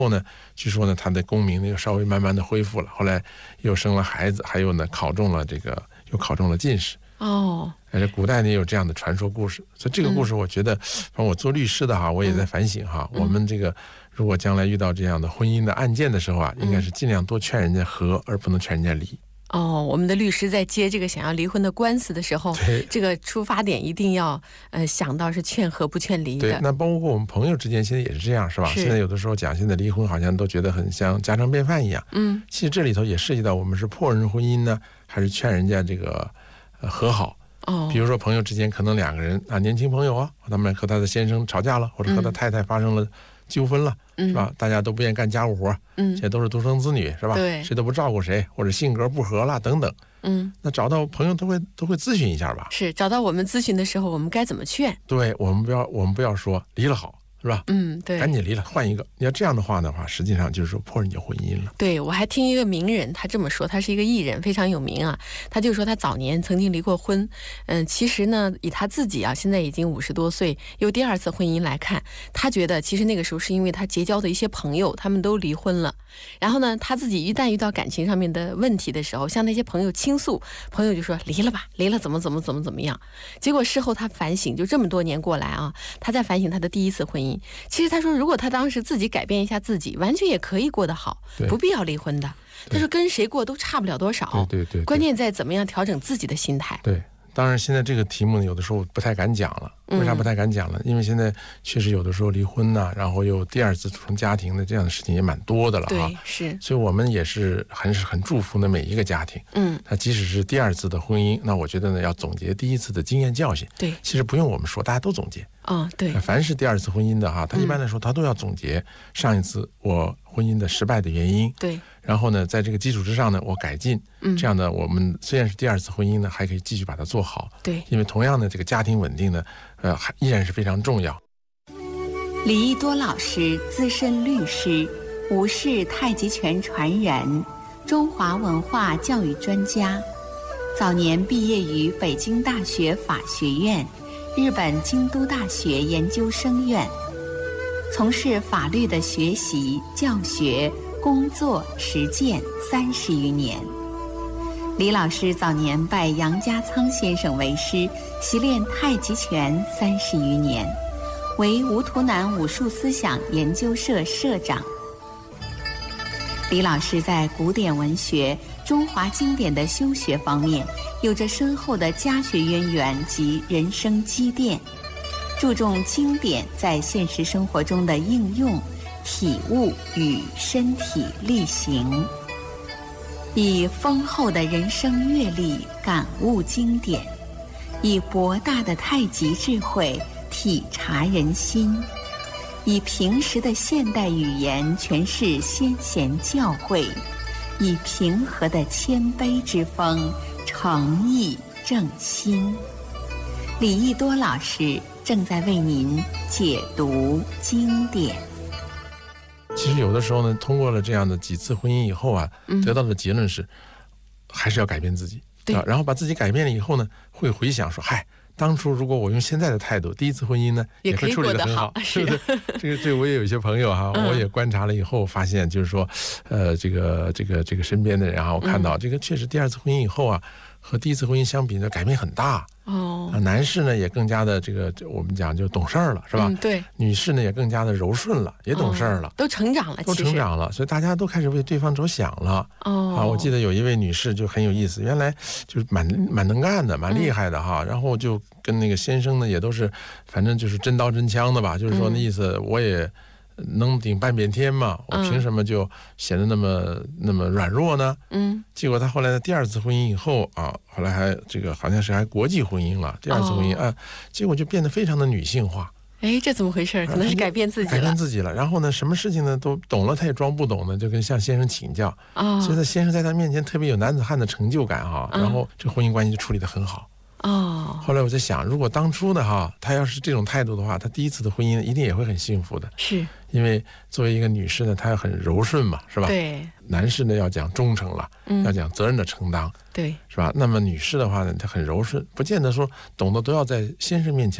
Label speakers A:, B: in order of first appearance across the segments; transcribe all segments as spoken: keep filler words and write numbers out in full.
A: 后呢，据说呢，他的功名呢又稍微慢慢的恢复了，后来又生了孩子，还有呢考中了这个又考中了进士。
B: 哦，
A: 而且古代呢也有这样的传说故事，所以这个故事我觉得，反正我做律师的哈，我也在反省哈，我们这个如果将来遇到这样的婚姻的案件的时候啊，应该是尽量多劝人家和，而不能劝人家离。
B: 哦，我们的律师在接这个想要离婚的官司的时候，这个出发点一定要呃想到是劝和不劝离的。
A: 对，那包括我们朋友之间现在也是这样，是吧？是现在有的时候讲现在离婚好像都觉得很像家常便饭一样。嗯，其实这里头也涉及到我们是破人婚姻呢，还是劝人家这个呃和好。哦，比如说朋友之间可能两个人啊，年轻朋友啊，他们和他的先生吵架了，或者和他太太发生了纠纷了，嗯、是吧？大家都不愿意干家务活，嗯，现在都是独生子女，是吧？对，谁都不照顾谁，或者性格不合了等等，嗯，那找到朋友都会都会咨询一下吧？
B: 是，找到我们咨询的时候，我们该怎么劝？
A: 对，我们不要我们不要说离了好。是吧？
B: 嗯，对，
A: 赶紧离了，换一个。你要这样的话的话，实际上就是说破人家婚姻了。
B: 对，我还听一个名人他这么说，他是一个艺人，非常有名啊。他就说他早年曾经离过婚，嗯，其实呢，以他自己啊，现在已经五十多岁，又第二次婚姻来看，他觉得其实那个时候是因为他结交的一些朋友，他们都离婚了。然后呢，他自己一旦遇到感情上面的问题的时候，向那些朋友倾诉，朋友就说离了吧，离了怎么怎么怎么怎么样。结果事后他反省，就这么多年过来啊，他在反省他的第一次婚姻。其实他说，如果他当时自己改变一下自己，完全也可以过得好，不必要离婚的。他说跟谁过都差不了多少，
A: 对对 对, 对，
B: 关键在怎么样调整自己的心态。
A: 对，当然现在这个题目呢，有的时候不太敢讲了。为啥不太敢讲了？因为现在确实有的时候离婚呐、啊，然后又第二次组成家庭的这样的事情也蛮多的了哈。
B: 对，是。所
A: 以我们也是很是很祝福的每一个家庭。嗯，那即使是第二次的婚姻，那我觉得呢，要总结第一次的经验教训。
B: 对，
A: 其实不用我们说，大家都总结。
B: 嗯、哦，对。
A: 凡是第二次婚姻的哈，他一般来说他都要总结上一次我婚姻的失败的原因。
B: 对。
A: 然后呢，在这个基础之上呢，我改进。嗯。这样呢，我们虽然是第二次婚姻呢，还可以继续把它做好。
B: 对。
A: 因为同样的这个家庭稳定呢。呃，依然是非常重要。
C: 李益多老师，资深律师，吴氏太极拳传人，中华文化教育专家。早年毕业于北京大学法学院、日本京都大学研究生院，从事法律的学习、教学、工作、实践三十余年。李老师早年拜杨家仓先生为师，习练太极拳三十余年，为吴图南武术思想研究社社长。李老师在古典文学、中华经典的修学方面有着深厚的家学渊源及人生积淀，注重经典在现实生活中的应用、体悟与身体力行。以丰厚的人生阅历感悟经典，以博大的太极智慧体察人心，以平实的现代语言诠释先贤教诲，以平和的谦卑之风诚意正心。李益多老师正在为您解读经典。
A: 其实有的时候呢，通过了这样的几次婚姻以后啊，嗯、得到的结论是，还是要改变自己。对、啊，然后把自己改变了以后呢，会回想说，嗨，当初如果我用现在的态度，第一次婚姻呢也会处理得很好，是不是？这个这个我也有一些朋友哈、嗯，我也观察了以后发现，就是说，呃，这个这个这个身边的人哈，我看到、嗯、这个确实第二次婚姻以后啊，和第一次婚姻相比呢，改变很大。哦，啊，男士呢也更加的这个我们讲就懂事儿了，是吧？
B: 嗯，对。
A: 女士呢也更加的柔顺了，也懂事儿了、哦，
B: 都成长了，
A: 都成长了，所以大家都开始为对方着想了。哦，啊，我记得有一位女士就很有意思，原来就是蛮蛮能干的，蛮厉害的哈、嗯，然后就跟那个先生呢也都是，反正就是真刀真枪的吧，就是说那意思我也。能顶半边天嘛？我凭什么就显得那么、嗯、那么软弱呢？嗯，结果他后来的第二次婚姻以后啊，后来还这个好像是还国际婚姻了，第二次婚姻、哦、啊，结果就变得非常的女性化。
B: 哎，这怎么回事？可能是改变自己了。
A: 改变自己了。然后呢，什么事情呢都懂了，他也装不懂呢，就跟向先生请教。啊、哦，所以他先生在他面前特别有男子汉的成就感哈、嗯。然后这婚姻关系就处理得很好。哦，后来我在想，如果当初的哈，他要是这种态度的话，他第一次的婚姻一定也会很幸福的。
B: 是，
A: 因为作为一个女士呢，她要很柔顺嘛，是吧？
B: 对。
A: 男士呢要讲忠诚了，嗯，要讲责任的承担，
B: 对，
A: 是吧？那么女士的话呢，她很柔顺，不见得说懂得都要在先生面前说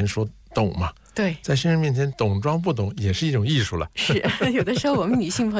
A: 懂嘛。
B: 对，
A: 在先生面前懂装不懂也是一种艺术了。
B: 是有的时候我们女性朋友